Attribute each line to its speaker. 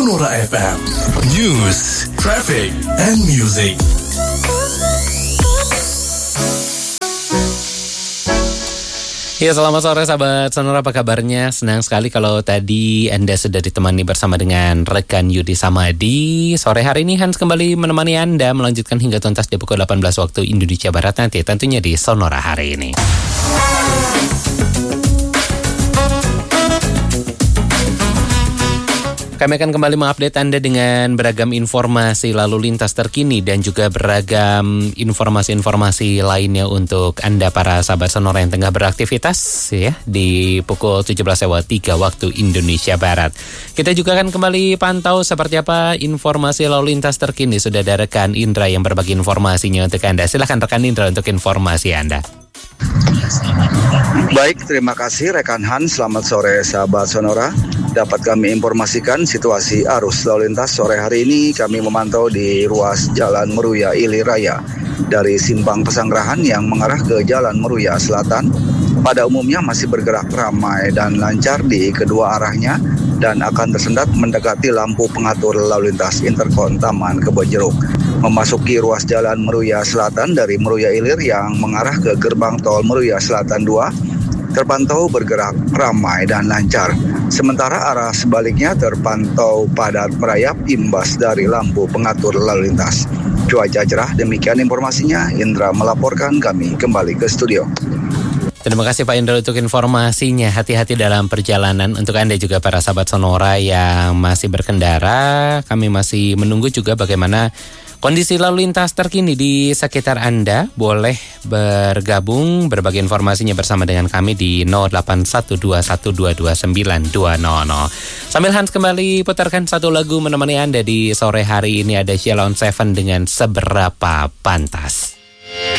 Speaker 1: Sonora FM. News, traffic, and music.
Speaker 2: Ya, selamat sore sahabat Sonora, apa kabarnya? Senang sekali kalau tadi Anda sudah ditemani bersama dengan rekan Yudi Samadi. Sore hari ini Hans kembali menemani Anda melanjutkan hingga tuntas di pukul 18 waktu Indonesia Barat nanti, tentunya di Sonora hari ini. Kami akan kembali mengupdate Anda dengan beragam informasi lalu lintas terkini dan juga beragam informasi-informasi lainnya untuk Anda para sahabat Sonora yang tengah beraktivitas ya di pukul 17.03 waktu Indonesia Barat. Kita juga akan kembali pantau seperti apa informasi lalu lintas terkini. Sudah ada rekan Indra yang berbagi informasinya untuk Anda. Silakan rekan Indra untuk informasi Anda.
Speaker 3: Baik, terima kasih rekan Hans. Selamat sore sahabat Sonora. Dapat kami informasikan situasi arus lalu lintas sore hari ini. Kami memantau di ruas Jalan Meruya Ilir Raya dari Simpang Pesanggerahan yang mengarah ke Jalan Meruya Selatan. Pada umumnya masih bergerak ramai dan lancar di kedua arahnya dan akan tersendat mendekati lampu pengatur lalu lintas Interkon Taman Kebonjeruk. Memasuki ruas Jalan Meruya Selatan dari Meruya Ilir yang mengarah ke gerbang tol Meruya Selatan 2 terpantau bergerak ramai dan lancar. Sementara arah sebaliknya terpantau padat merayap imbas dari lampu pengatur lalu lintas. Cuaca cerah, demikian informasinya. Indra melaporkan, kami kembali ke studio.
Speaker 2: Terima kasih Pak Indra untuk informasinya. Hati-hati dalam perjalanan untuk Anda juga para sahabat Sonora yang masih berkendara. Kami masih menunggu juga bagaimana kondisi lalu lintas terkini di sekitar Anda. Boleh bergabung berbagi informasinya bersama dengan kami di 081212292000. Sambil Hans kembali putarkan satu lagu menemani Anda di sore hari ini, ada Sheila on 7 dengan Seberapa Pantas.